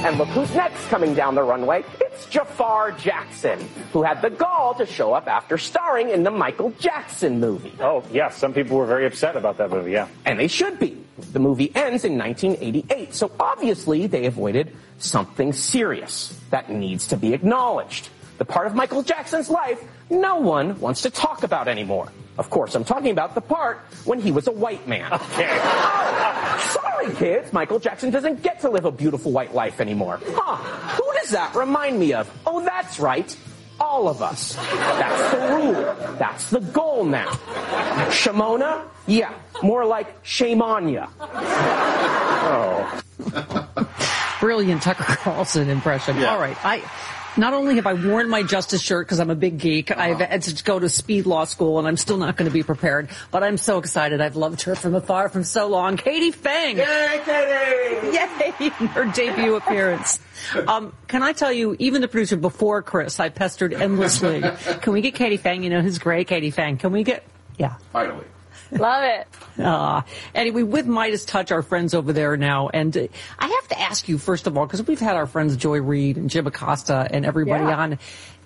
And look who's next coming down the runway. It's Jafar Jackson, who had the gall to show up after starring in the Michael Jackson movie. Oh, yeah, some people were very upset about that movie, yeah. And they should be. The movie ends in 1988, so obviously they avoided something serious that needs to be acknowledged. The part of Michael Jackson's life no one wants to talk about anymore. Of course, I'm talking about the part when he was a white man. Okay. Oh, sorry, kids. Michael Jackson doesn't get to live a beautiful white life anymore. Huh. Who does that remind me of? Oh, that's right. All of us. That's the rule. That's the goal now. Shimona? Yeah. More like shame on ya. Oh. Brilliant Tucker Carlson impression. Yeah. All right. Not only have I worn my Justice shirt because I'm a big geek, I've had to go to speed law school, and I'm still not going to be prepared, but I'm so excited. I've loved her from afar for so long. Katie Phang! Yay, Katie! Yay! Her debut appearance. Can I tell you, even the producer before Chris, I pestered endlessly. Can we get Katie Phang? You know, who's great, Katie Phang. Can we get... Yeah. Finally. Love it. Anyway, with Midas Touch, our friends over there now, and I have to ask you, first of all, because we've had our friends Joy Reid and Jim Acosta and everybody on,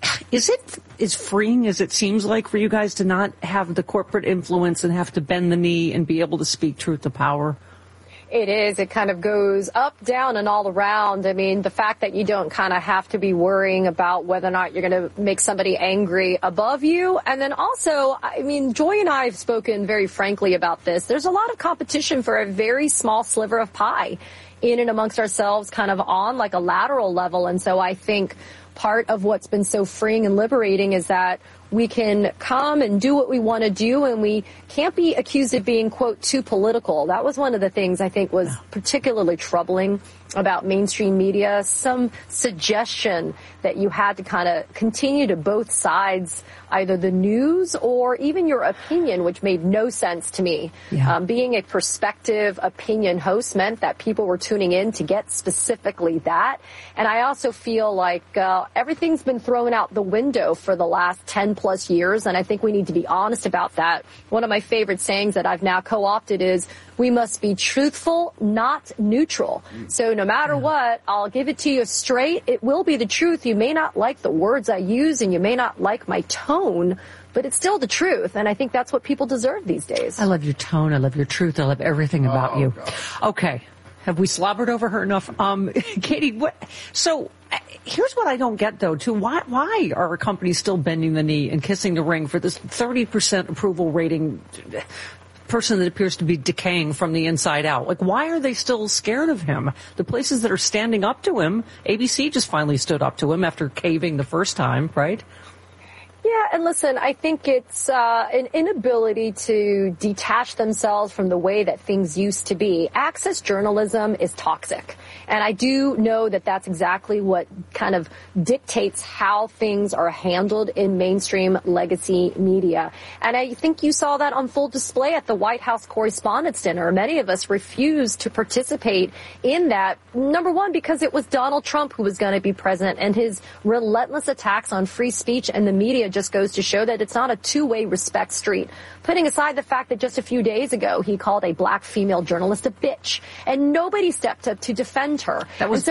is it as freeing as it seems like for you guys to not have the corporate influence and have to bend the knee and be able to speak truth to power? It is. It kind of goes up, down, and all around. I mean, the fact that you don't kind of have to be worrying about whether or not you're going to make somebody angry above you. And then also, I mean, Joy and I have spoken very frankly about this. There's a lot of competition for a very small sliver of pie in and amongst ourselves, kind of on like a lateral level. And so I think part of what's been so freeing and liberating is that we can come and do what we want to do, and we can't be accused of being, quote, too political. That was one of the things I think was particularly troubling about mainstream media, some suggestion that you had to kind of continue to both sides, either the news or even your opinion, which made no sense to me. Yeah. Being a perspective opinion host meant that people were tuning in to get specifically that. And I also feel like everything's been thrown out the window for the last 10 plus years, and I think we need to be honest about that. One of my favorite sayings that I've now co-opted is, we must be truthful, not neutral. So no matter what, I'll give it to you straight. It will be the truth. You may not like the words I use, and you may not like my tone, but it's still the truth. And I think that's what people deserve these days. I love your tone. I love your truth. I love everything about you. God. Okay. Have we slobbered over her enough? Katie, so here's what I don't get, though, too. Why are companies still bending the knee and kissing the ring for this 30% approval rating person that appears to be decaying from the inside out? Like, why are they still scared of him? The places that are standing up to him, ABC just finally stood up to him after caving the first time, right? Yeah, and listen, I think it's an inability to detach themselves from the way that things used to be. Access journalism is toxic. And I do know that that's exactly what kind of dictates how things are handled in mainstream legacy media. And I think you saw that on full display at the White House Correspondents' Dinner. Many of us refused to participate in that, number one, because it was Donald Trump who was going to be present, and his relentless attacks on free speech and the media just goes to show that it's not a two-way respect street. Putting aside the fact that just a few days ago he called a black female journalist a bitch, and nobody stepped up to defend her. I was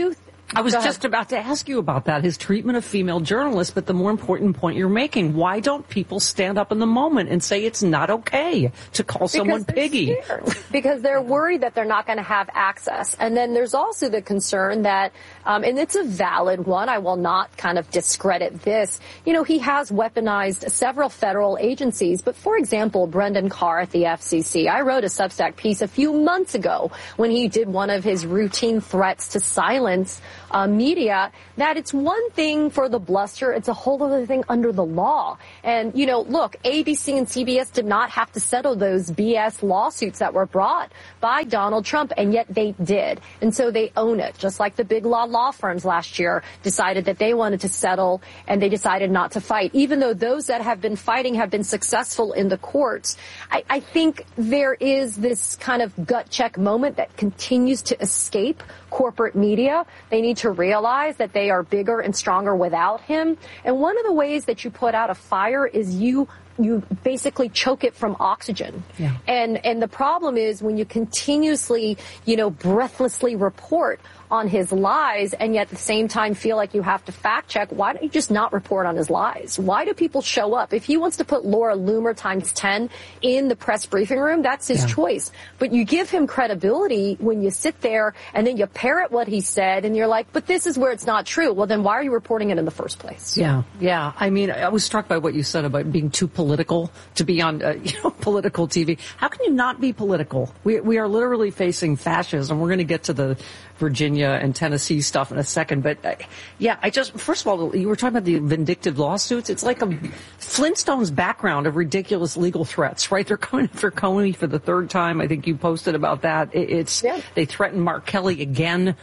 just about to ask you about that, his treatment of female journalists, but the more important point you're making, why don't people stand up in the moment and say it's not okay to call someone piggy? Because they're worried that they're not going to have access. And then there's also the concern that, and it's a valid one, I will not kind of discredit this, you know, he has weaponized several federal agencies. But for example, Brendan Carr at the FCC, I wrote a Substack piece a few months ago when he did one of his routine threats to silence media, that it's one thing for the bluster, it's a whole other thing under the law. And, you know, look, ABC and CBS did not have to settle those BS lawsuits that were brought by Donald Trump, and yet they did. And so they own it, just like the big law firms last year decided that they wanted to settle, and they decided not to fight. Even though those that have been fighting have been successful in the courts, I think there is this kind of gut check moment that continues to escape corporate media. They need to realize that they are bigger and stronger without him. And one of the ways that you put out a fire is you you basically choke it from oxygen. Yeah. And the problem is when you continuously, breathlessly report on his lies and yet at the same time feel like you have to fact check, why don't you just not report on his lies? Why do people show up? If he wants to put Laura Loomer times 10 in the press briefing room, that's his choice. But you give him credibility when you sit there and then you parrot what he said and you're like, but this is where it's not true. Well, then why are you reporting it in the first place? Yeah. I mean, I was struck by what you said about being too political to be on, political TV. How can you not be political? We are literally facing fascism. We're going to get to the Virginia and Tennessee stuff in a second. But first of all, you were talking about the vindictive lawsuits. It's like a Flintstones background of ridiculous legal threats, right? They're coming after Comey for the third time. I think you posted about that. They threatened Mark Kelly again,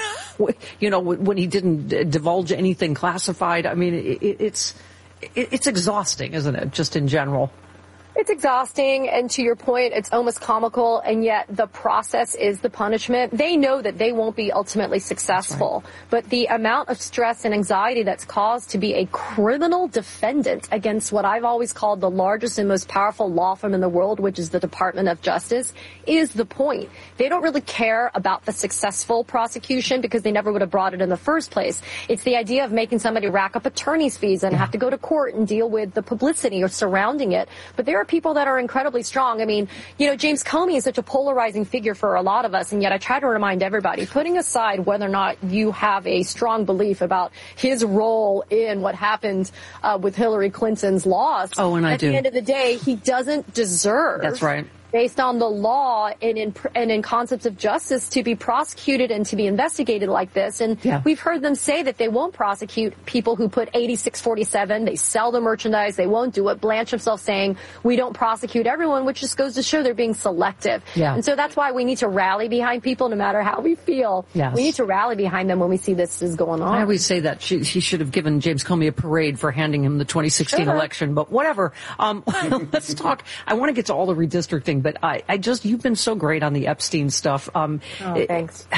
when he didn't divulge anything classified. I mean, it's exhausting, isn't it? Just in general. It's exhausting, and to your point, it's almost comical, and yet the process is the punishment. They know that they won't be ultimately successful, but the amount of stress and anxiety that's caused to be a criminal defendant against what I've always called the largest and most powerful law firm in the world, which is the Department of Justice, is the point. They don't really care about the successful prosecution because they never would have brought it in the first place. It's the idea of making somebody rack up attorney's fees and have to go to court and deal with the publicity or surrounding it. But there are people that are incredibly strong. I mean, James Comey is such a polarizing figure for a lot of us, and yet I try to remind everybody, putting aside whether or not you have a strong belief about his role in what happened with Hillary Clinton's loss, at the end of the day, he doesn't deserve. That's right. Based on the law and in concepts of justice to be prosecuted and to be investigated like this. And we've heard them say that they won't prosecute people who put 8647. They sell the merchandise. They won't do it. Blanche himself saying we don't prosecute everyone, which just goes to show they're being selective. Yeah. And so that's why we need to rally behind people no matter how we feel. Yes. We need to rally behind them when we see this is going on. I always say that she should have given James Comey a parade for handing him the 2016 election, but whatever. Let's talk. I want to get to all the redistricting, but you've been so great on the Epstein stuff. Thanks.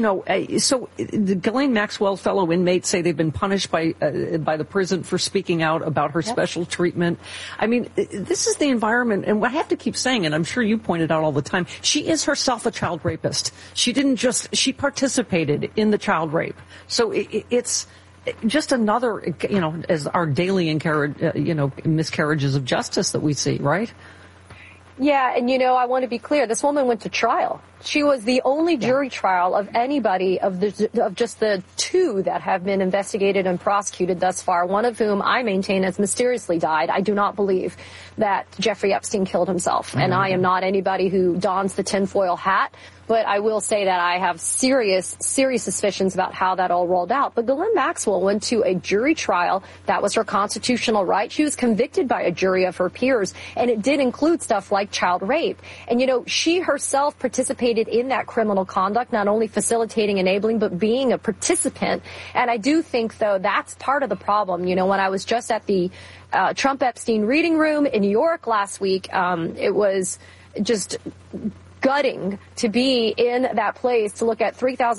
So the Ghislaine Maxwell fellow inmates say they've been punished by the prison for speaking out about her special treatment. I mean, this is the environment, and I have to keep saying, and I'm sure you pointed out all the time, she is herself a child rapist. She participated in the child rape. So it's just another, as our daily miscarriages of justice that we see, right? Yeah, and I want to be clear. This woman went to trial. She was the only jury trial of anybody of just the two that have been investigated and prosecuted thus far, one of whom I maintain has mysteriously died. I do not believe that Jeffrey Epstein killed himself, and I am not anybody who dons the tinfoil hat. But I will say that I have serious suspicions about how that all rolled out. But Ghislaine Maxwell went to a jury trial. That was her constitutional right. She was convicted by a jury of her peers, and it did include stuff like child rape. And, she herself participated in that criminal conduct, not only facilitating, enabling, but being a participant. And I do think, though, that's part of the problem. When I was just at the Trump Epstein reading room in New York last week, it was just gutting to be in that place to look at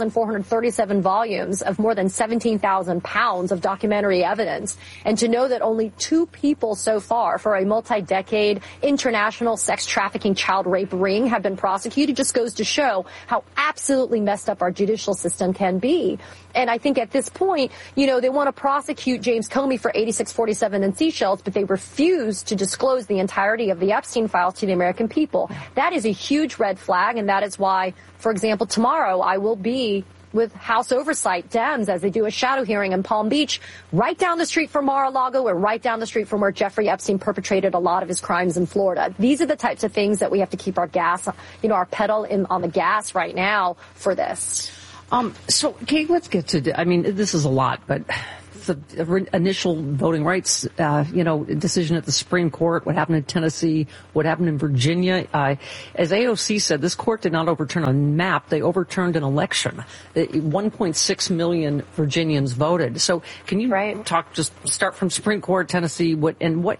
3,437 volumes of more than 17,000 pounds of documentary evidence, and to know that only 2 people so far for a multi-decade international sex trafficking child rape ring have been prosecuted just goes to show how absolutely messed up our judicial system can be. And I think at this point, they want to prosecute James Comey for 8647 and Seychelles, but they refuse to disclose the entirety of the Epstein files to the American people. That is a huge red flag, and that is why, for example, tomorrow I will be with House Oversight Dems as they do a shadow hearing in Palm Beach, right down the street from Mar-a-Lago and right down the street from where Jeffrey Epstein perpetrated a lot of his crimes in Florida. These are the types of things that we have to keep our our pedal on the gas right now for this. So, Kate, let's get to, this is a lot, but the initial voting rights, decision at the Supreme Court, what happened in Tennessee, what happened in Virginia. As AOC said, this court did not overturn a map. They overturned an election. 1.6 million Virginians voted. So can you just start from Supreme Court, Tennessee, what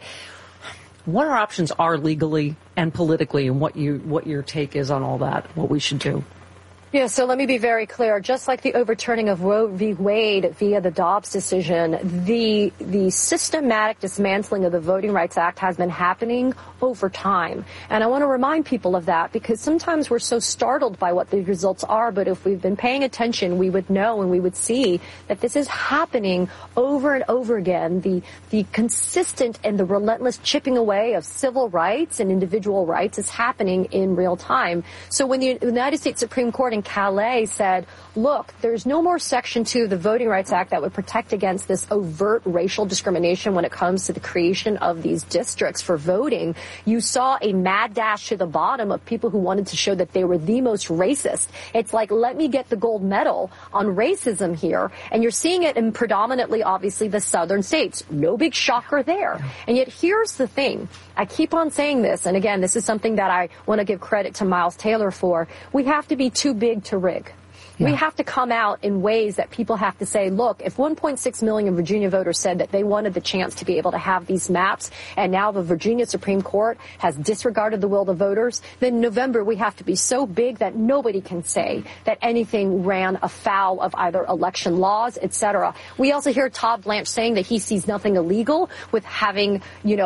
our options are legally and politically, and what your take is on all that, what we should do? Yeah, so let me be very clear. Just like the overturning of Roe v. Wade via the Dobbs decision, the systematic dismantling of the Voting Rights Act has been happening over time. And I want to remind people of that because sometimes we're so startled by what the results are, but if we've been paying attention, we would know and we would see that this is happening over and over again. The consistent and the relentless chipping away of civil rights and individual rights is happening in real time. So when the United States Supreme Court in Calais said, look, there's no more Section 2 of the Voting Rights Act that would protect against this overt racial discrimination when it comes to the creation of these districts for voting, you saw a mad dash to the bottom of people who wanted to show that they were the most racist. It's like, let me get the gold medal on racism here. And you're seeing it in predominantly, obviously, the southern states. No big shocker there. And yet here's the thing. I keep on saying this, and again, this is something that I want to give credit to Miles Taylor for. We have to be too big to rig. Yeah. We have to come out in ways that people have to say, look, if 1.6 million Virginia voters said that they wanted the chance to be able to have these maps, and now the Virginia Supreme Court has disregarded the will of the voters, then in November we have to be so big that nobody can say that anything ran afoul of either election laws, etc. We also hear Todd Blanche saying that he sees nothing illegal with having,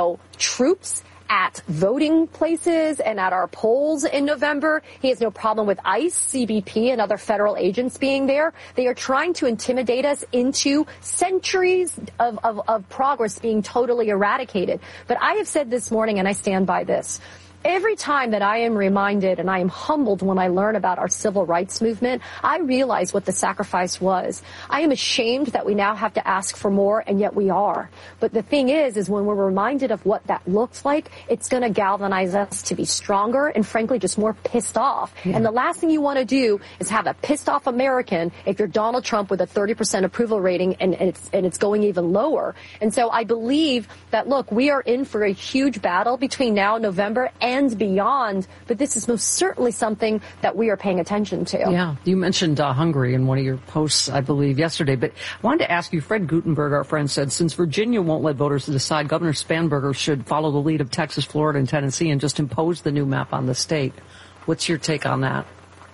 troops at voting places and at our polls in November. He has no problem with ICE, CBP, and other federal agents being there. They are trying to intimidate us into centuries of progress being totally eradicated. But I have said this morning, and I stand by this, every time that I am reminded and I am humbled when I learn about our civil rights movement, I realize what the sacrifice was. I am ashamed that we now have to ask for more, and yet we are. But the thing is when we're reminded of what that looks like, it's going to galvanize us to be stronger and, frankly, just more pissed off. Yeah. And the last thing you want to do is have a pissed off American if you're Donald Trump with a 30% approval rating and it's going even lower. And so I believe that, look, we are in for a huge battle between now and November and beyond, but this is most certainly something that we are paying attention to. Yeah, you mentioned Hungary in one of your posts, I believe, yesterday, but I wanted to ask you, Fred Gutenberg, our friend, said since Virginia won't let voters decide, Governor Spanberger should follow the lead of Texas, Florida, and Tennessee and just impose the new map on the state. What's your take on that?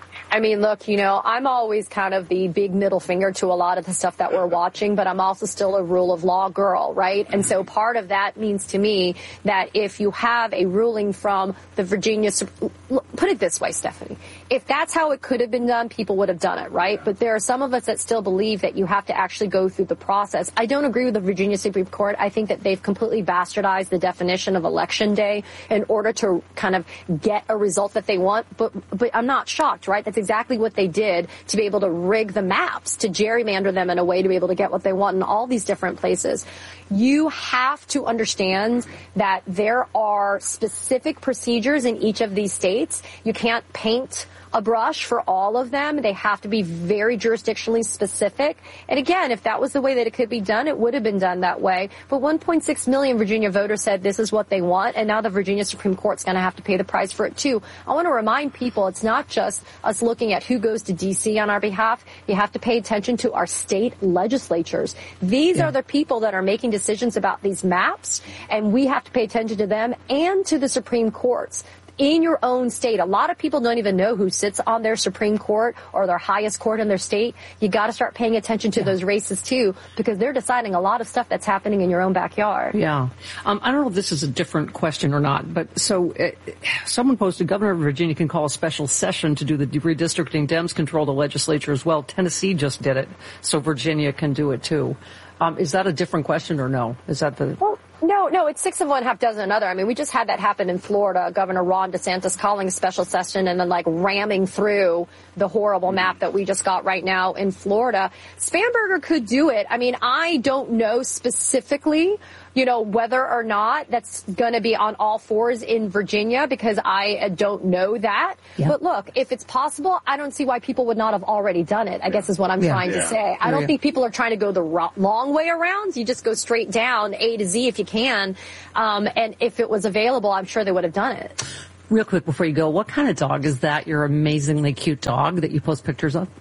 I mean, look, I'm always kind of the big middle finger to a lot of the stuff that we're watching, but I'm also still a rule of law girl, right? And so part of that means to me that if you have a ruling from the Virginia, put it this way, Stephanie, if that's how it could have been done, people would have done it, right? But there are some of us that still believe that you have to actually go through the process. I don't agree with the Virginia Supreme Court. I think that they've completely bastardized the definition of election day in order to kind of get a result that they want. But I'm not shocked, right? That's exactly what they did to be able to rig the maps, to gerrymander them in a way to be able to get what they want in all these different places. You have to understand that there are specific procedures in each of these states. You can't paint a brush for all of them. They have to be very jurisdictionally specific. And again, if that was the way that it could be done, it would have been done that way. But 1.6 million Virginia voters said this is what they want, and now the Virginia Supreme Court's going to have to pay the price for it too. I want to remind people it's not just us looking at who goes to D.C. on our behalf. You have to pay attention to our state legislatures. These are the people that are making decisions about these maps, and we have to pay attention to them and to the Supreme Courts. In your own state. A lot of people don't even know who sits on their Supreme Court or their highest court in their state. You got to start paying attention to those races too, because they're deciding a lot of stuff that's happening in your own backyard. Yeah. I don't know if this is a different question or not, but so someone posted Governor of Virginia can call a special session to do the redistricting. Dems control the legislature as well. Tennessee just did it, so Virginia can do it too. Is that a different question or no? Is that the... Well, no, it's 6 of one, half dozen another. I mean, we just had that happen in Florida. Governor Ron DeSantis calling a special session and then ramming through the horrible map that we just got right now in Florida. Spanberger could do it. I mean, I don't know specifically, whether or not that's going to be on all fours in Virginia, because I don't know that. Yep. But look, if it's possible, I don't see why people would not have already done it, I guess is what I'm trying to say. I don't think people are trying to go the long way around. You just go straight down A to Z if you can. And if it was available, I'm sure they would have done it. Real quick before you go, what kind of dog is that, your amazingly cute dog that you post pictures of?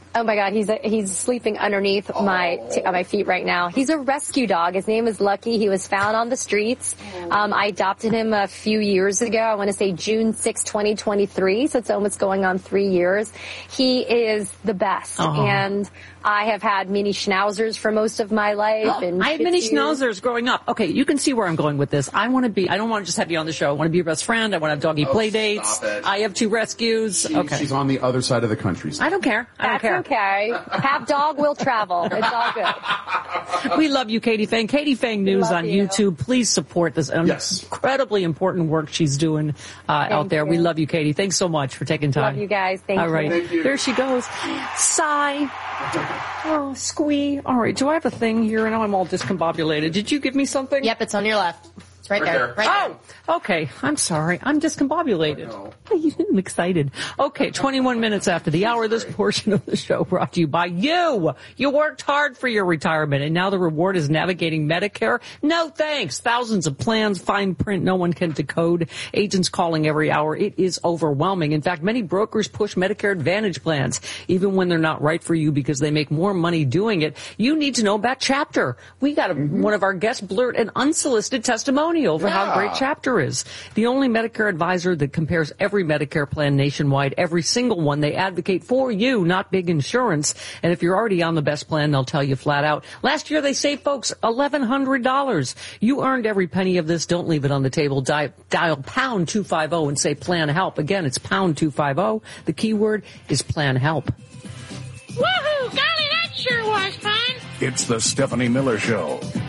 Oh my God, he's sleeping underneath my feet right now. He's a rescue dog. His name is Lucky. He was found on the streets. I adopted him a few years ago. I want to say June 6, 2023. So it's almost going on 3 years. He is the best. And I have had mini schnauzers for most of my life. And I had mini schnauzers growing up. Okay, you can see where I'm going with this. I don't want to just have you on the show. I want to be your best friend. I want to have doggy play dates. I have 2 rescues. She's on the other side of the country. I don't care. That's okay. Half dog will travel. It's all good. We love you, Katie Phang. Katie Phang News on YouTube. Please support this incredibly important work she's doing out there. We love you, Katie. Thanks so much for taking time. Love you guys. Thank you. All right. Thank you. There she goes. Sigh. Oh, squee. All right. Do I have a thing here? Now I'm all discombobulated. Did you give me something? Yep, it's on your left. It's right there. Oh, okay. I'm sorry. I'm discombobulated. I'm excited. Okay, 21 minutes after the hour, this portion of the show brought to you by you. You worked hard for your retirement, and now the reward is navigating Medicare? No thanks. Thousands of plans, fine print, no one can decode. Agents calling every hour. It is overwhelming. In fact, many brokers push Medicare Advantage plans, even when they're not right for you because they make more money doing it. You need to know about Chapter. We got one of our guests blurt an unsolicited testimonial over how great Chapter is. The only Medicare advisor that compares every Medicare plan nationwide, every single one. They advocate for you, not big insurance. And if you're already on the best plan, they'll tell you flat out. Last year, they saved folks $1,100. You earned every penny of this. Don't leave it on the table. Dial pound 250 and say plan help. Again, it's pound 250. The keyword is plan help. Woohoo! Golly, that sure was fun. It's the Stephanie Miller Show.